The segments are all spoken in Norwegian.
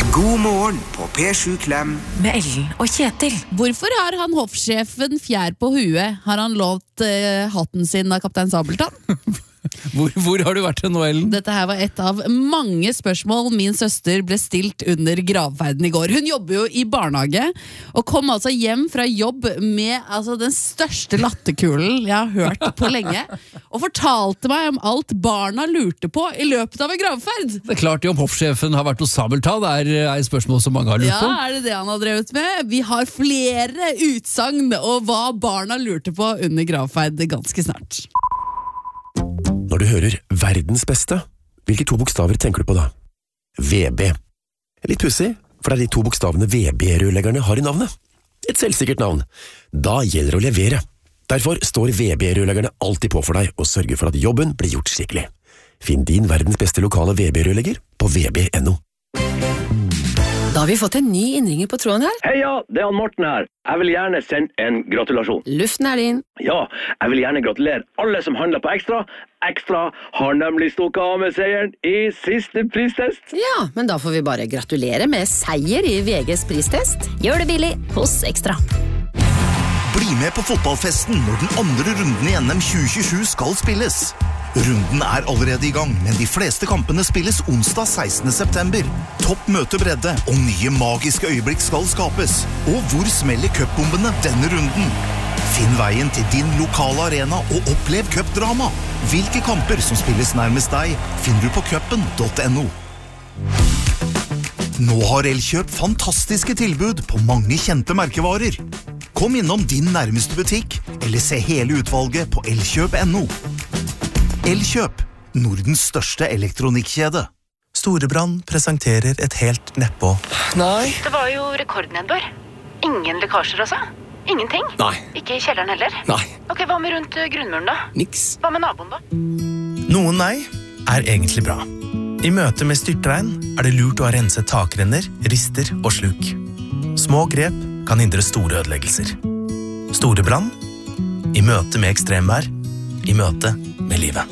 God morgen på P7 Klem med Ellen og Kjetil. Hvorfor har han hoffsjefen fjær på huet? Har han lånt hatten sin av Kaptein Sabeltann? Hvor har du vært til nå, Ellen? Dette her var et av mange spørsmål min søster ble stilt under gravferden i går. Hun jobber jo i barnehage, og kom altså hjem fra jobb med den største latterkulen jeg har hørt på lenge, og fortalte meg om alt barna lurte på i løpet av en gravferd. Det er klart om hoffsjefen har vært hos Sabeltann, er et spørsmål som mange har lurt på. Ja, er det han har drevet med? Vi har flere utsagn og hva barna lurte på under gravferd ganske snart. Når du hører verdens beste, hvilke to bokstaver tenker du på da? VB. Litt pussig, for det er de to bokstavene VB-rørleggerne har i navnet. Et selvsikkert navn. Da gjelder det å levere. Derfor står VB-rørleggerne alltid på for deg og sørger for at jobben blir gjort skikkelig. Finn din verdens beste lokale VB-rørlegger på vb.no. Da har vi fått en ny innringer på tråden her. Heia, det er han Morten her. Jeg vil gjerne sende en gratulasjon. Luften er din. Ja, jeg vil gjerne gratulere alle som handler på Ekstra. Ekstra har nemlig stukket av med seieren i siste pristest. Ja, men da får vi bare gratulere med seier i VGs pristest. Gjør det billig hos Ekstra. Bli med på fotballfesten når den andre runden i NM 2027 skal spilles. Runden er allerede i gang, men de fleste kampene spilles onsdag 16. september. Topp møtebredde og nye magiske øyeblikk skal skapes. Og hvor smeller cupbombene denne runden? Finn veien til din lokale arena og opplev cupdrama. Hvilke kamper som spilles nærmest deg, finner du på cupen.no. Nå har Elkjøp fantastiske tilbud på mange kjente merkevarer. Kom innom din nærmeste butikk, eller se hele utvalget på elkjøp.no. Elkjøp, Nordens største elektronikkjede. Storebrand presenterer et helt nedpå. Nei. Det var jo rekordnedbør. Ingen lekkasjer altså. Ingenting? Nei. Ikke i kjelleren heller? Nei. Ok, hva med rundt grunnmuren da? Niks. Hva med naboen da? Noen nei er egentlig bra. I møte med styrtregn er det lurt å ha renset takrenner, rister og sluk. Små grep kan hindre store ødeleggelser. Storebrand, i møte med ekstremvær, i møte med livet.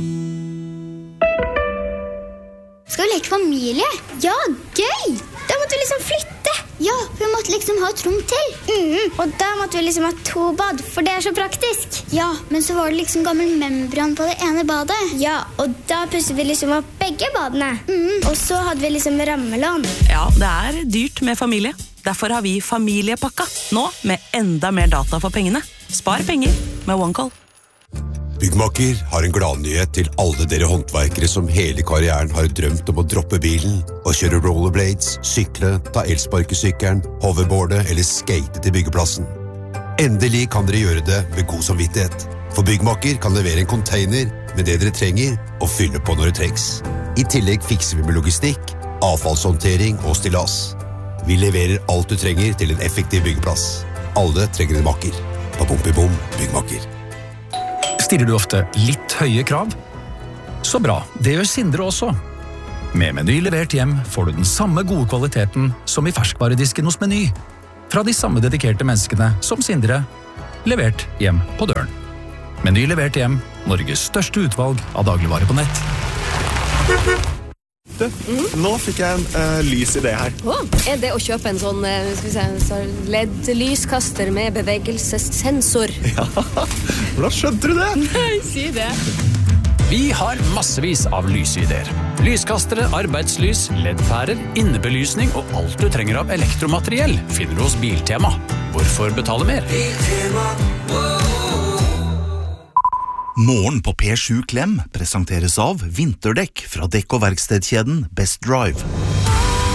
Skal vi leke familie? Ja, gøy! Da måtte vi liksom flytte. Ja, vi måtte liksom ha et rom til. Og da måtte vi liksom ha 2 bad, for det er så praktisk. Ja, men så var det liksom gammel membran på det ene badet. Ja, og da pusset vi liksom opp begge badene. Og så hadde vi liksom rammelån. Ja, det er dyrt med familie. Derfor har vi familiepakka. Nå med enda mer data for pengene. Spar penger med OneCall. Byggmaker har en gladnyhet til alle dere håndverkere som hele karrieren har drømt om å droppe bilen og kjøre rollerblades, sykle, ta elsparkesykkelen, hoverboarde eller skate til byggeplassen. Endelig kan dere gjøre det med god samvittighet. For Byggmaker kan levere en container med det dere trenger og fylle på når det trengs. I tillegg fikser vi med logistikk, avfallshåndtering og stillas. Vi leverer alt du trenger til en effektiv byggeplass. Alle trenger en makker. På Bom Byggmaker. Stiller du ofte litt høye krav? Så bra, det gjør Sindre også. Med Meny levert hjem får du den samme gode kvaliteten som i ferskvaredisken hos Meny. Fra de samme dedikerte menneskene som Sindre, levert hjem på døren. Meny levert hjem, Norges største utvalg av dagligvarer på nett. Nå fikk jeg en lys idé her. Er det å kjøpe en sånn LED-lyskaster med bevegelsessensor? Ja, hvordan skjønte du det? Nei, si det. Vi har massevis av lysideer. Lyskastere, arbeidslys, LED-pærer, innebelysning og alt du trenger av elektromateriell finner du hos Biltema. Hvorfor betale mer? Biltema, Morgen på P7 Klem presenteres av vinterdekk fra dekk- og verkstedkjeden Best Drive.